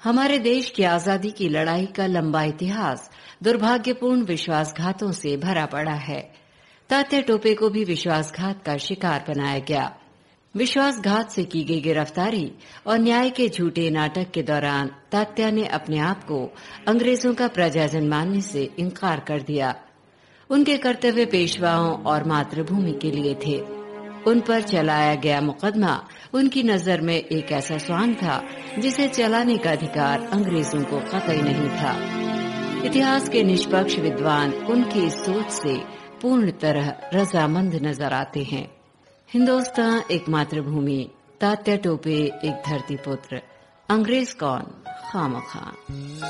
हमारे देश की आजादी की लड़ाई का लंबा इतिहास दुर्भाग्यपूर्ण विश्वासघातों से भरा पड़ा है। तात्या टोपे को भी विश्वासघात का शिकार बनाया गया। विश्वासघात से की गई गिरफ्तारी और न्याय के झूठे नाटक के दौरान तात्या ने अपने आप को अंग्रेजों का प्रजाजन मानने से इनकार कर दिया। उनके कर्तव्य पेशवाओं और मातृभूमि के लिए थे। उन पर चलाया गया मुकदमा उनकी नजर में एक ऐसा स्वांग था जिसे चलाने का अधिकार अंग्रेजों को कतई नहीं था। इतिहास के निष्पक्ष विद्वान उनकी इस सोच से पूर्ण तरह रजामंद नजर आते हैं। हिंदुस्तान एक मातृभूमि, तात्या टोपे एक धरती पुत्र, अंग्रेज कौन खामखा।